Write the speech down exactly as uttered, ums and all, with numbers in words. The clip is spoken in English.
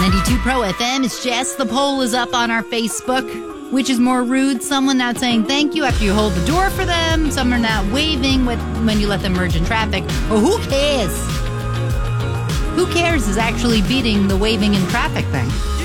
ninety-two Pro F M, it's Jess. The poll is up on our Facebook. Which is more rude? Someone not saying thank you after you hold the door for them. Some are not waving with, when you let them merge in traffic. Or who cares? Who cares is actually beating the waving in traffic thing.